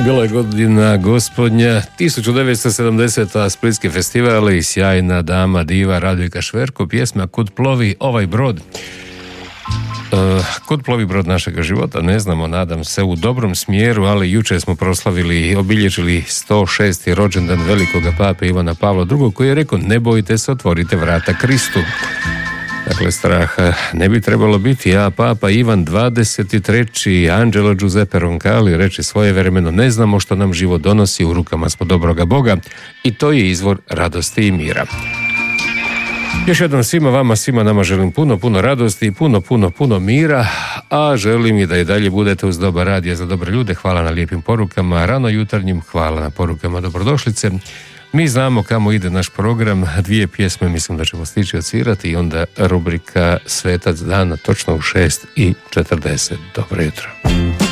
Bila je godina gospodnja 1970. Splitski festival i sjajna dama diva Radojka Šverko, pjesma Kud plovi ovaj brod. Kud plovi brod našega života, ne znamo, nadam se u dobrom smjeru, ali jučer smo proslavili i obilježili 106. rođendan velikoga pape Ivana Pavla II. Koji je rekao: ne bojte se, otvorite vrata Kristu. Dakle, straha ne bi trebalo biti, a papa Ivan 23. Angelo Giuseppe Roncalli reče svojevremeno: ne znamo što nam život donosi, u rukama smo dobroga Boga i to je izvor radosti i mira. Još jednom svima vama, svima nama želim puno radosti i puno mira, a želim i da i dalje budete uz dobar radija za dobre ljude. Hvala na lijepim porukama, rano jutarnjim, hvala na porukama dobrodošlice. Mi znamo kamo ide naš program, 2 pjesme mislim da ćemo stići odsvirati i onda rubrika Svetac dana točno u 6:40. Dobro jutro.